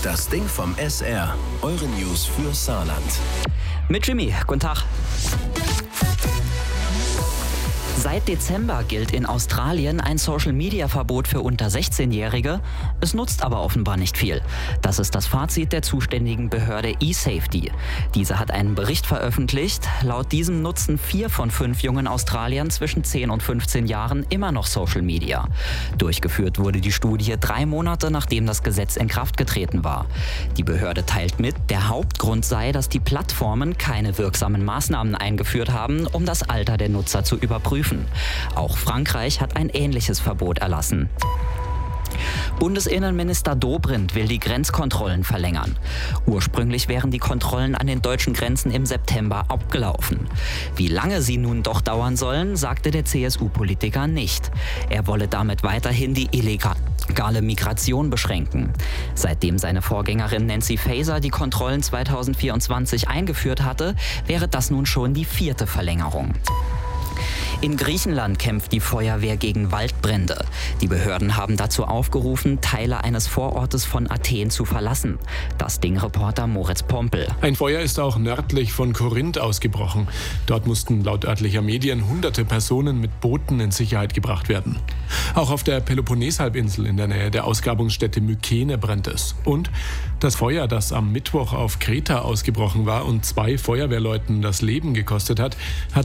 Das Ding vom SR. Eure News für Saarland. Mit Jimmy, guten Tag. Seit Dezember gilt in Australien ein Social-Media-Verbot für unter 16-Jährige. Es nutzt aber offenbar nicht viel. Das ist das Fazit der zuständigen Behörde eSafety. Diese hat einen Bericht veröffentlicht. Laut diesem nutzen 4 von 5 jungen Australiern zwischen 10 und 15 Jahren immer noch Social Media. Durchgeführt wurde die Studie 3 Monate, nachdem das Gesetz in Kraft getreten war. Die Behörde teilt mit, der Hauptgrund sei, dass die Plattformen keine wirksamen Maßnahmen eingeführt haben, um das Alter der Nutzer zu überprüfen. Auch Frankreich hat ein ähnliches Verbot erlassen. Bundesinnenminister Dobrindt will die Grenzkontrollen verlängern. Ursprünglich wären die Kontrollen an den deutschen Grenzen im September abgelaufen. Wie lange sie nun doch dauern sollen, sagte der CSU-Politiker nicht. Er wolle damit weiterhin die illegale Migration beschränken. Seitdem seine Vorgängerin Nancy Faeser die Kontrollen 2024 eingeführt hatte, wäre das nun schon die 4. Verlängerung. In Griechenland kämpft die Feuerwehr gegen Waldbrände. Die Behörden haben dazu aufgerufen, Teile eines Vorortes von Athen zu verlassen. Das Ding-Reporter Moritz Pompel. Ein Feuer ist auch nördlich von Korinth ausgebrochen. Dort mussten laut örtlicher Medien hunderte Personen mit Booten in Sicherheit gebracht werden. Auch auf der Peloponnes-Halbinsel in der Nähe der Ausgrabungsstätte Mykene brennt es. Und das Feuer, das am Mittwoch auf Kreta ausgebrochen war und 2 Feuerwehrleuten das Leben gekostet hat